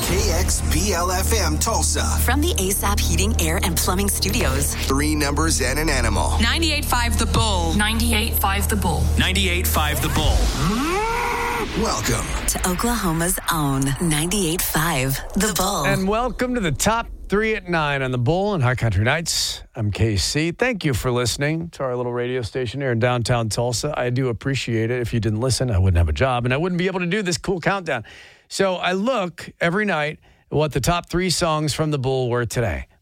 KXBL-FM Tulsa. From the ASAP Heating, Air, and Plumbing Studios. 3 numbers and an animal. 98.5 The Bull. 98.5 The Bull. 98.5 The Bull. Welcome to Oklahoma's own 98.5 The Bull. And welcome to the top 3 at 9 on The Bull and High Country Nights. I'm KC. Thank you for listening to our little radio station here in downtown Tulsa. I do appreciate it. If you didn't listen, I wouldn't have a job, and I wouldn't be able to do this cool countdown. So I look every night at what the top 3 songs from The Bull were today.